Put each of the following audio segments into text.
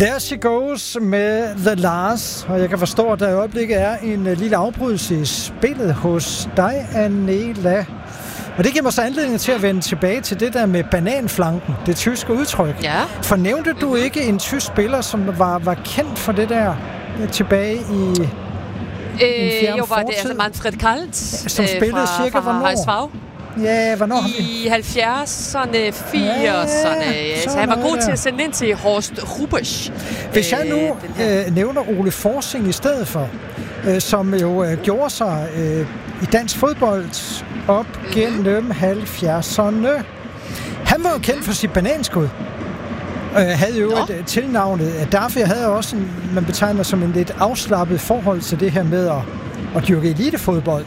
There she goes med The Lars, og jeg kan forstå, at der i øjeblikket er en lille afbrydelse i spillet hos dig, Anela. Og det giver mig så anledning til at vende tilbage til det der med bananflanken, det tyske udtryk. Ja. Fornævnte du ikke en tysk spiller, som var kendt for det der tilbage i en fjern jo, var det fortid? altså Manfred Kalt, som spillede cirka hvornår? Ja, hvornår? I 70'erne, 80'erne. Så han var god til at sende ind til Horst Rubesch. Hvis jeg nu nævner Ole Forsing i stedet for, som jo gjorde sig i dansk fodbold op gennem 70'erne. Han var jo kendt for sit bananskud. Havde jo et tilnavnet. Derfor havde også, man betegner som en lidt afslappet forhold til det her med at dyrke elitefodbold.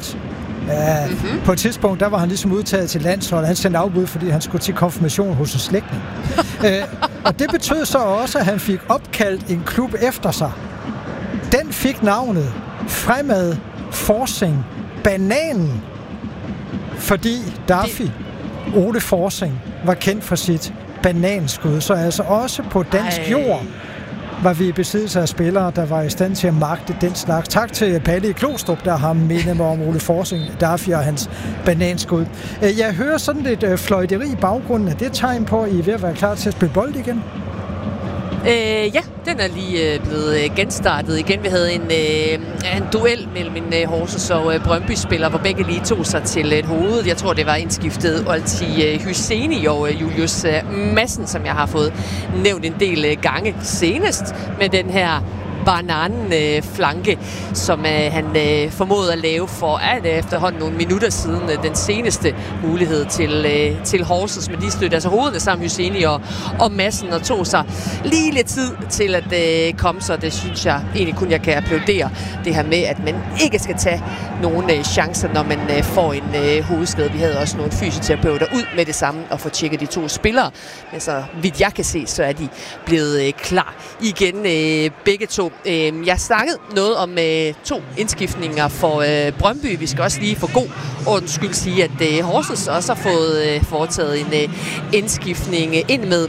På et tidspunkt, der var han ligesom udtaget til landsholdet. Han sendte afbud, fordi han skulle til konfirmation hos en slægtning. Og det betød så også, at han fik opkaldt en klub efter sig. Den fik navnet Fremad Forsing Bananen, fordi Daffy, Ole Forsing, var kendt for sit bananskud. Så altså også på dansk jord var vi i besiddelse af spillere, der var i stand til at magte den slags. Tak til Palle i Klostrup, der har mindet mig om Ole Forsing, Daffy og hans bananskud. Jeg hører sådan lidt fløjteri i baggrunden. Er det tegn på, at I er ved at være klar til at spille bold igen? Ja, den er lige blevet genstartet igen. Vi havde en duel mellem en Horsens og Brøndby-spiller, hvor begge lige tog sig til hovedet. Jeg tror, det var indskiftet Olti Hyseni og Julius Madsen, som jeg har fået nævnt en del gange senest med den her bananflanke, som han formåede at lave for efterhånden nogle minutter siden den seneste mulighed til Horsens, men de stødte altså hovederne sammen, Hyseni og Madsen, og tog sig lige lidt tid til at komme, så det synes jeg egentlig kun jeg kan applaudere, det her med, at man ikke skal tage nogle chancer, når man får en hovedskade. Vi havde også nogle fysioterapeuter ud med det samme og få tjekket de to spillere, men så vidt jeg kan se, så er de blevet klar igen begge to. Jeg snakkede noget om 2 indskiftninger for Brøndby. Vi skal også lige for god ordens skyld sige, at Horsens også har fået foretaget en indskiftning ind med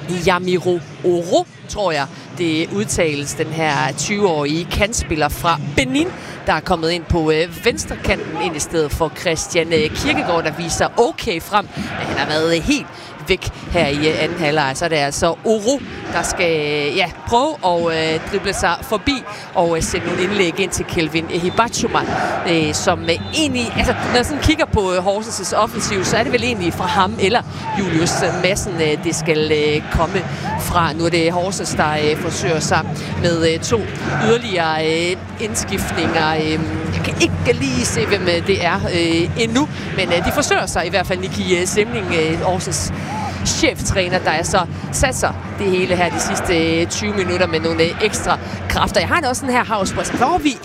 Yamiro Oro, tror jeg det udtales, den her 20-årige kantspiller fra Benin, der er kommet ind på venstrekanten ind i stedet for Christian Kirkegaard, der viser okay frem, men han har været helt væk her i anden halvleg. Så er det altså Oro, der skal prøve at drible sig forbi og sende nogle indlæg ind til Kelvin Hibachuma, som egentlig, altså når jeg sådan kigger på Horsens' offensiv, så er det vel egentlig fra ham eller Julius Madsen, det skal komme fra. Nu er det Horsens, der forsøger sig med 2 yderligere indskiftninger. Jeg kan ikke lige se, hvem det er endnu, men de forsøger sig i hvert fald. Niki Semling, Horsens cheftræner, der så satser det hele her de sidste 20 minutter med nogle ekstra kræfter. Jeg har da også sådan her havspress. Får vi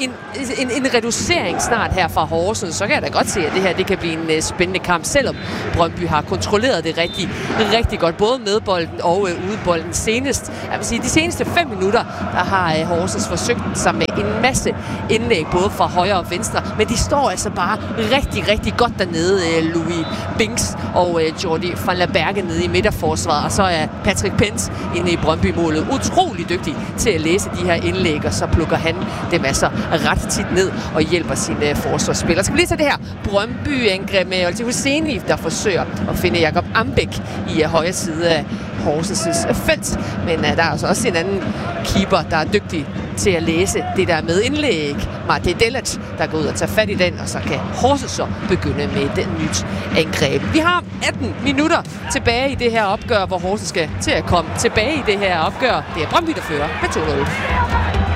en reducering snart her fra Horsens, så kan jeg da godt se, at det her det kan blive en spændende kamp, selvom Brøndby har kontrolleret det rigtig godt, både med bolden og udebolden senest. Jeg vil sige, de seneste 5 minutter, der har Horsens forsøgt sig med en masse indlæg, både fra højre og venstre, men de står altså bare rigtig godt dernede, Louis Binks og Jordi van la Berge nede i midterforsvaret, og så er Patrick Pence inde i Brøndby-målet utrolig dygtig til at læse de her indlæg, og så plukker han dem altså ret tit ned og hjælper sine forsvarsspillere. Skal vi lige se det her Brøndby-angreb med Olti Husseini, der forsøger at finde Jakob Ambek i højre side af Horsens' felt, men der er altså også en anden keeper, der er dygtig til at læse det der med indlæg. Mate Delat, der går ud og tager fat i den, og så kan Horsens så begynde med den nyt angreb. Vi har 18 minutter tilbage i det her opgør, hvor Horsens skal til at komme tilbage i det her opgør. Det er Brøndby, der fører med 2-0.